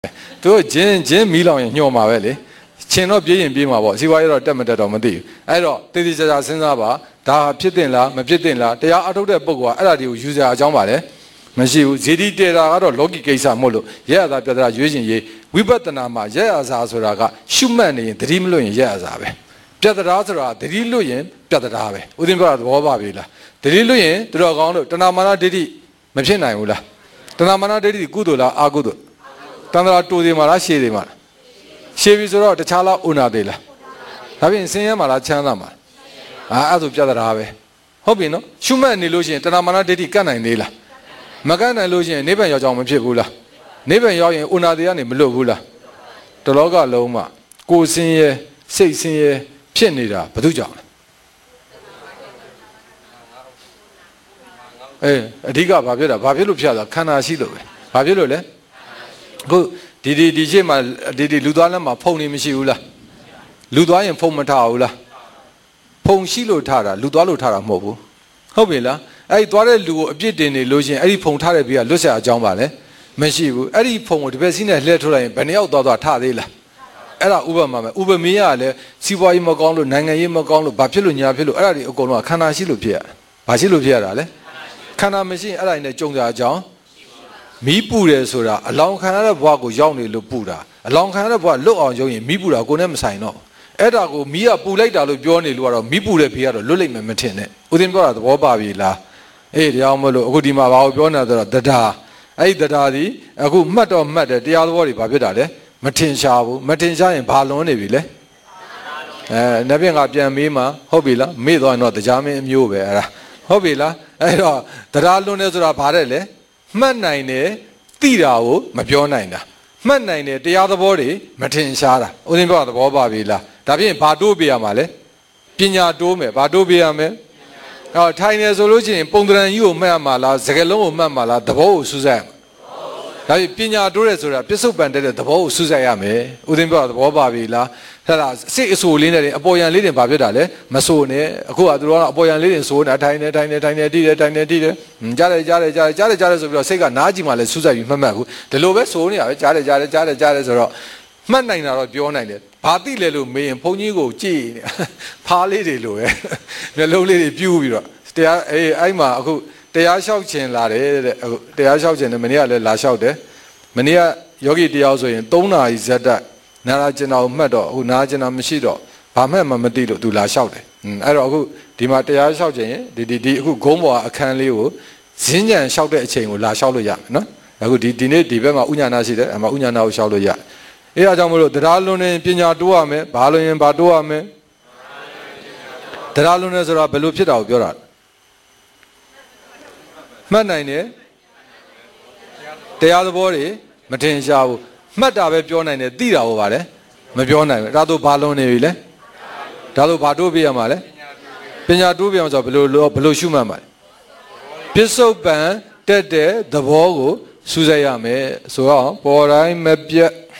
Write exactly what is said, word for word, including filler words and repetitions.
တို့ဂျင်းဂျင်းမီးလောင်ရင်ညှော်မှာပဲလေချင်းတော့ပြေးရင်ပြေးမှာပေါ့စီဝါရတော့တက်မတက်တော့မသိဘူးအဲ့တော့တည်တည်ကြကြစဉ်းစားပါဒါဖြစ်တင်လားမဖြစ်တင်လားတရားအထုတ်တဲ့ပုဂ္ဂိုလ်ကအဲ့ဒါတွေကိုယူစရာအကြောင်းပါလေမရှိဘူးဇေဒီတေတာကတော့လောကီကိစ္စမဟုတ်လို့ရက်ရသာပြဿနာရွေးချင်ရေးဝိပဿနာမှာရက်ရသာဆိုတာကရှုမှတ်နေရင်သတိမလွတ်ရင်ရက်ရသာပဲပြဿနာဆိုတာသတိလွတ်ရင်ပြဿနာပဲဥဒိပြောတာသဘောပါပြီလားသတိလွတ်ရင်တော်တော်ကောင်းလို့တဏမာနဒိဋ္ဌိမဖြစ်နိုင်ဘူးလားတဏမာနဒိဋ္ဌိကုသိုလ်လားအာကုသိုလ်တန္တရာတူသေးမှာလားရှည်သေးမှာလားရှည်ပြီဆိုတော့တခြားလားဥနာသေးလားဒါပြင်ဆင်းရဲမှာလားချမ်းသာမှာလားအာအဲ့ဒါဆိုပြဿနာပဲဟုတ်ပြီနော်ရှုမှတ်နေလို့ရှိရင်တဏမာနဒိဋ္ဌိကတ်နိုင်သေးလားမကတ်နိုင်လို့ရှိရင်နိဗ္ဗာန်ရောက်ကြအောင်မဖြစ်ဘူးလားနိဗ္ဗာန်ရောက်ရင်ဥနာသေးကနေမလွတ်ဘူးလားတလောကလုံးမှာကိုယ်ဆင်းရဲစိတ်ဆင်းရဲဖြစ်နေတာဘာလို့ကြောင့်လဲအေးအဓိကဘာဖြစ်တာဘာဖြစ်လို့ဖြစ်တာခန္ဓာရှိလို့ပဲဘာဖြစ်လို့လဲအခုဒီဒီဒီရှေ့မှာဒီဒီလူသွားလမ်းမှာဖုံနေမရှိဘူးလားလူသွားရင်ဖုံမထားဘူးလားဖုံရှိလို့ထားတာလူသွားလို့ထားတာမဟုတ်ဘူးဟုတ်ပြီလားအဲ့ဒီသွားတဲ့လူကိုအပြစ်တင်နေလို့ချင်းအဲ့ဒီဖုံထားတဲ့ဘေးကလွတ်ဆက်အကြောင်းပါလေမရှိဘူးအဲ့ဒီဖုံကိုဒီဘက်စီးနဲ့လှည့်ထုတ်လိုက်ရင်ဘယ်နှယောက်သွားသွားထားသေးလားအဲ့ဒါဥပမာပဲဥပမေယကလည်းစီးပွားရေးမကောင်းလို့နိုင်ငံရေးမကောင်းလို့ဘာဖြစ်လို့ညာဖြစ်လို့အဲ့ဒါတွေအကုန်လုံးကခန္ဓာရှိလို့ဖြစ်ရတာဘာရှိလို့ဖြစ်ရတာလဲခန္ဓာမရှိရင်အဲ့ဒါနဲ့ကြုံကြအကြောင်းမီးပူတယ်ဆိုတာအလောင်းခံရတဲ့ဘဝကိုရောက်နေလို့ပူတာအလောင်းခံရတဲ့ဘဝလွတ်အောင်ရုံရင်မီးပူတာကိုယ်နဲ့မဆိုင်တော့အဲ့ဒါကိုမီးကပူလိုက်တာလို့ပြောနေလို့ကတော့မီးပူတဲ့ဖေးကတော့လွတ်လိုက်မယ်မထင်နဲ့ဦးသိန်းပြောတာသဘောပါပြီလားအေးတရားမလို့အခုဒီမှာဘာကိုပြောနေတာဆိုတော့တရားအဲ့ဒီတရားဒီအခုမှတ်တော့မှတ်တယ်တရားသဘောတွေဘာဖြစ်တာလဲမထင်ရှားဘူးမထင်ရှားရင်ဘာလွန်နေပြီလဲအဲနဗျင်ကပြန်မေးမှဟုတ်ပြီလားမေ့သွားရင်တော့တရားမင်းအမျိုးပဲအဲ့ဒါဟုတ်ပြီလားအဲ့တော့တရားလွန်နေဆိုတာဘာတဲ့လဲမှတ်နိုင်တယ်သိတာကိုမပြောနိုင်တာမှတ်နိုင်တယ်တရားသဘောတွေမထင်ရှားတာဦးသိန်းပြောတာသဘောပါပြီလားဒါဖြင့်ဘာတိုးပြရမှာလဲပညာတိုးမယ်ဘာတိုးပြရမယ်ဟောထိုင်နေဆိုလို့ရှိရင်ပုံသဏ္ဍာန်ကြီးကိုမှတ်ရမှာလားစကားလုံးကိုမှတ်မှာလားသဘောကိုစူးစိုက်ဒါဖြင့်ပညာတိုးတယ်ဆိုတာပြစ္ဆုတ်ပန်တဲ့သဘောကိုစူးစိုက်ရမယ်ဦးသိန်းပြောတာသဘောပါပြီလားအဲ့ဒါစိတ်အဆိုလေးနဲ့အပေါ်ယံလေးတွေဘာဖြစ်တာလဲမဆိုနဲ့အခုကသူတို့ကအပေါ်ယံလေးတွေဆိုနေတာထိုင်နေထိုင်နေထိုင်နေတိတယ်ထိုင်နေတိတယ်ကြားတယ်ကြားတယ်ကြားတယ်ကြားတယ်ကြားတယ်ဆိုပြီးတော့စိတ်ကနားကြည့်မှလည်းစူးစိုက်ပြီးမှတ်မှတ်ဘူးဒီလိုပဲဆိုနေရပဲကြားတယ်ကြားတယ်ကြားတယ်ကြားတယ်ဆိုတော့မှတ်နိုင်တာတော့ပြောနိုင်တယ်ဘာသိလဲလို့မေးရင်ဘုန်းကြီးကိုကြည့်နေဖားလေးတွေလိုပဲမျက်လုံးလေးတွေပြူးပြီးတော့တရားအေးအဲ့မှာအခုတရားလျှောက်ခြင်းလာတယ်တဲ့အခုတရားလျှောက်ခြင်းနဲ့မနေ့ကလည်းလာလျှောက်တယ်မနေ့ကယောဂီတရားဆိုရင်သုံးနာရီဇက်တက်နာရာကျင်တော်မှတ်တော့အခုနာရာကျင်တော်မရှိတော့ဘာမှမမသိလို့သူလာလျှောက်တယ်အဲ့တော့အခုဒီမှာတရားလျှောက်ခြင်းရင်ဒီဒီဒီအခုဂုံးပေါ်အခန်းလေးကိုဇင်းကြံလျှောက်တဲ့အချိန်ကိုလာလျှောက်လို့ရမယ်နော်အခုဒီဒီနေ့ဒီဘက်မှာဥညာနာရှိတယ်အမဥညာနာကိုလျှောက်လို့ရအဲအားကြောင့်မလို့တရားလွန်နေပညာတိုးရမယ်ဘာလို့ရင်ဘာတိုးရမယ်တရားလွန်နေဆိုတာဘယ်လိုဖြစ်တာကိုပြောတာမှတ်နိုင်တယ်တရားသဘောတွေမထင်ရှားဘူးမှတ်တာပဲပြောနိုင်တယ်သိတာဟောပါလေမပြောနိုင်ဘူးဒါတို့ဘာလွန်နေပြီလဲဒါတို့ဘာတိုးပြရမှာလဲပညာတိုးပြရမှာဆိုဘယ်လိုဘယ်လိုရှုမှတ်မှာလဲပစ္စုပန်တက်တဲ့သဘောကိုစူးစိုက်ရမယ်ဆိုတော့ပေါ်တိုင်းမပြတ်